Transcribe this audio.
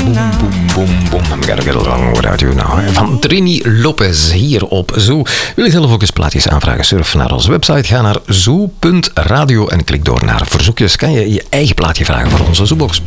Boom, boom. I'm gonna get along without you now. Van Trini Lopez hier op Zoo. Wil je zelf ook eens plaatjes aanvragen? Surf naar onze website. Ga naar zoo.radio en klik door naar verzoekjes. Kan je je eigen plaatje vragen voor onze Zoobox.